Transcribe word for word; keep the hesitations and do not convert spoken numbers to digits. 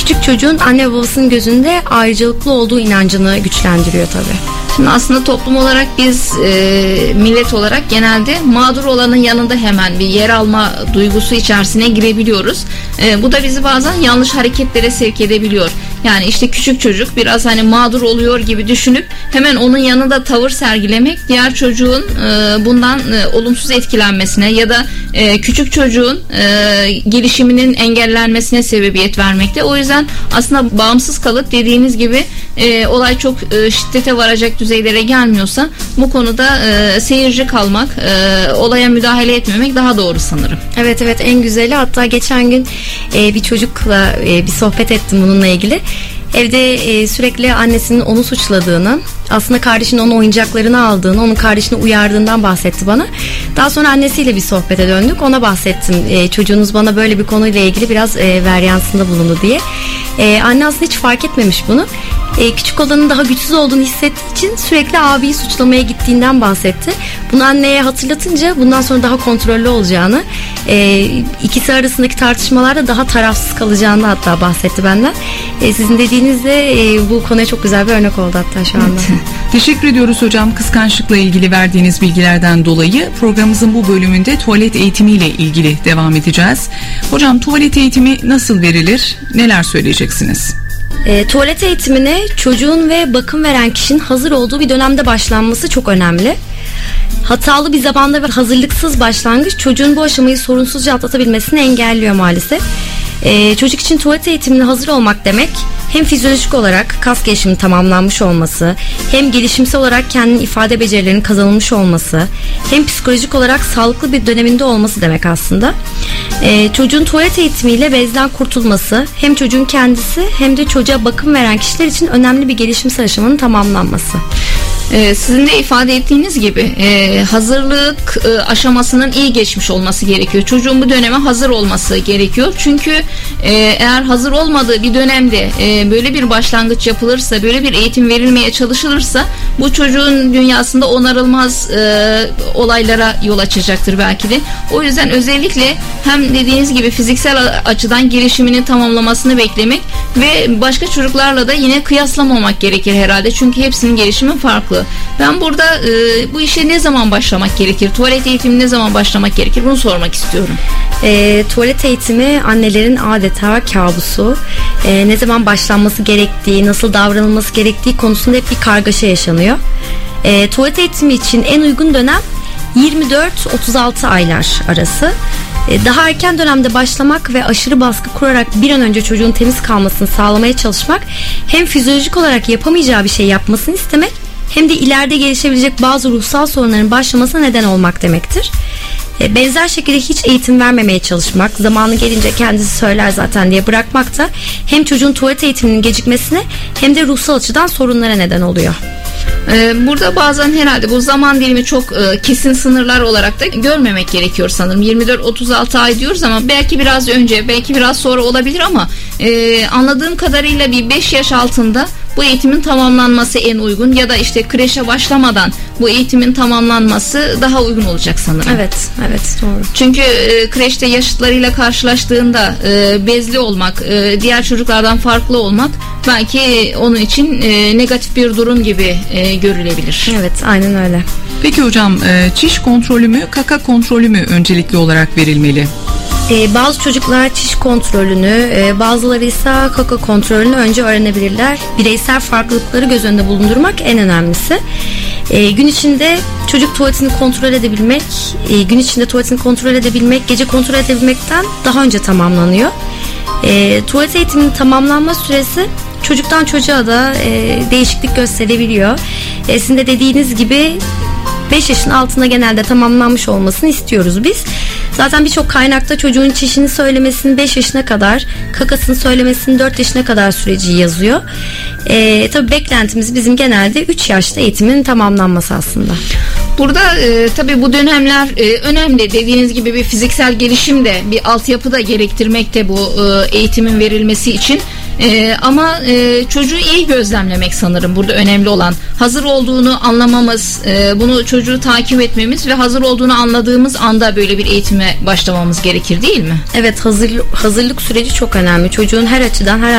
küçük çocuğun anne ve babasının gözünde ayrıcalıklı olduğu inancını güçlendiriyor tabii. Şimdi aslında toplum olarak biz e, millet olarak genelde mağdur olanın yanında hemen bir yer alma duygusu içerisine girebiliyoruz. E, bu da bizi bazen yanlış hareketlere sevk edebiliyor. Yani işte küçük çocuk biraz hani mağdur oluyor gibi düşünüp hemen onun yanında tavır sergilemek diğer çocuğun e, bundan e, olumsuz etkilenmesine ya da e, küçük çocuğun e, gelişiminin engellenmesine sebebiyet vermekte. O yüzden aslında bağımsız kalıp dediğiniz gibi e, olay çok e, şiddete varacak düzeylere gelmiyorsa bu konuda e, seyirci kalmak, e, olaya müdahale etmemek daha doğru sanırım. Evet evet, en güzeli, hatta geçen gün e, bir çocukla e, bir sohbet ettim bununla ilgili. Evde e, sürekli annesinin onu suçladığını, aslında kardeşinin onun oyuncaklarını aldığını, onun kardeşini uyardığından bahsetti bana. Daha sonra annesiyle bir sohbete döndük. Ona bahsettim. E, çocuğunuz bana böyle bir konuyla ilgili biraz e, varyansında bulundu diye. E, anne aslında hiç fark etmemiş bunu. E, küçük olanın daha güçsüz olduğunu hissettiği için sürekli abiyi suçlamaya gittiğinden bahsetti. Bunu anneye hatırlatınca bundan sonra daha kontrollü olacağını, e, ikisi arasındaki tartışmalarda daha tarafsız kalacağını hatta bahsetti benden. E, sizin dediğinizde e, bu konuya çok güzel bir örnek oldu hatta şu anda. Evet. Teşekkür ediyoruz hocam kıskançlıkla ilgili verdiğiniz bilgilerden dolayı. Programımızın bu bölümünde tuvalet eğitimiyle ilgili devam edeceğiz. Hocam, tuvalet eğitimi nasıl verilir? Neler söyleyeceksiniz? E, tuvalet eğitimine çocuğun ve bakım veren kişinin hazır olduğu bir dönemde başlanması çok önemli. Hatalı bir zamanda ve hazırlıksız başlangıç çocuğun bu aşamayı sorunsuzca atlatabilmesini engelliyor maalesef. Ee, çocuk için tuvalet eğitimine hazır olmak demek, hem fizyolojik olarak kas gelişimi tamamlanmış olması, hem gelişimsel olarak kendini ifade becerilerinin kazanılmış olması, hem psikolojik olarak sağlıklı bir döneminde olması demek aslında. Ee, çocuğun tuvalet eğitimiyle bezden kurtulması, hem çocuğun kendisi hem de çocuğa bakım veren kişiler için önemli bir gelişimsel aşamanın tamamlanması. Ee, sizin de ifade ettiğiniz gibi e, hazırlık e, aşamasının iyi geçmiş olması gerekiyor. Çocuğun bu döneme hazır olması gerekiyor. Çünkü e, eğer hazır olmadığı bir dönemde e, böyle bir başlangıç yapılırsa, böyle bir eğitim verilmeye çalışılırsa bu çocuğun dünyasında onarılmaz e, olaylara yol açacaktır belki de. O yüzden özellikle hem dediğiniz gibi fiziksel açıdan gelişimini tamamlamasını beklemek ve başka çocuklarla da yine kıyaslamamak gerekir herhalde. Çünkü hepsinin gelişimi farklı. Ben burada e, bu işe ne zaman başlamak gerekir? Tuvalet eğitimi ne zaman başlamak gerekir? Bunu sormak istiyorum. E, tuvalet eğitimi annelerin adeta kabusu. E, ne zaman başlanması gerektiği, nasıl davranılması gerektiği konusunda hep bir kargaşa yaşanıyor. E, tuvalet eğitimi için en uygun dönem yirmi dört otuz altı aylar arası. Daha erken dönemde başlamak ve aşırı baskı kurarak bir an önce çocuğun temiz kalmasını sağlamaya çalışmak, hem fizyolojik olarak yapamayacağı bir şey yapmasını istemek, hem de ileride gelişebilecek bazı ruhsal sorunların başlamasına neden olmak demektir. Benzer şekilde hiç eğitim vermemeye çalışmak, zamanı gelince kendisi söyler zaten diye bırakmak da hem çocuğun tuvalet eğitiminin gecikmesine hem de ruhsal açıdan sorunlara neden oluyor. Burada bazen herhalde bu zaman dilimi çok kesin sınırlar olarak da görmemek gerekiyor sanırım. yirmi dört otuz altı ay diyoruz ama belki biraz önce, belki biraz sonra olabilir ama e, anladığım kadarıyla bir beş yaş altında bu eğitimin tamamlanması en uygun, ya da işte kreşe başlamadan bu eğitimin tamamlanması daha uygun olacak sanırım. Evet, evet, doğru. Çünkü e, kreşte yaşıtlarıyla karşılaştığında e, bezli olmak, e, diğer çocuklardan farklı olmak belki onun için e, negatif bir durum gibi e, görülebilir. Evet, aynen öyle. Peki hocam, e, çiş kontrolü mü, kaka kontrolü mü öncelikli olarak verilmeli? Ee, bazı çocuklar çiş kontrolünü, e, bazıları ise kaka kontrolünü önce öğrenebilirler. Bireysel farklılıkları göz önünde bulundurmak en önemlisi. E, gün içinde çocuk tuvaletini kontrol edebilmek, e, gün içinde tuvaletini kontrol edebilmek, gece kontrol edebilmekten daha önce tamamlanıyor. E, tuvalet eğitiminin tamamlanma süresi çocuktan çocuğa da e, değişiklik gösterebiliyor. E, sizin de dediğiniz gibi beş yaşın altında genelde tamamlanmış olmasını istiyoruz biz. Zaten birçok kaynakta çocuğun çişini söylemesinin beş yaşına kadar, kakasını söylemesinin dört yaşına kadar süreci yazıyor. Ee, tabii beklentimiz bizim genelde üç yaşta eğitimin tamamlanması aslında. Burada e, tabii bu dönemler e, önemli. Dediğiniz gibi bir fiziksel gelişim de, bir altyapı da gerektirmekte bu e, eğitimin verilmesi için. Ee, ama e, çocuğu iyi gözlemlemek sanırım burada önemli olan. Hazır olduğunu anlamamız, e, bunu çocuğu takip etmemiz ve hazır olduğunu anladığımız anda böyle bir eğitime başlamamız gerekir, değil mi? Evet, hazır, hazırlık süreci çok önemli. Çocuğun her açıdan, her